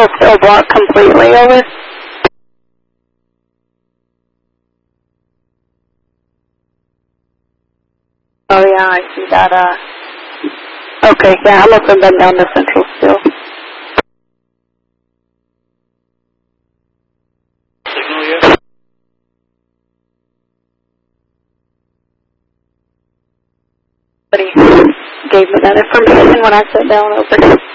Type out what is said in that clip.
Central still blocked completely, over? Oh yeah, I see that, okay, yeah, I must have been down to Central still. Signal yet? But he gave me that information when I sat down, over.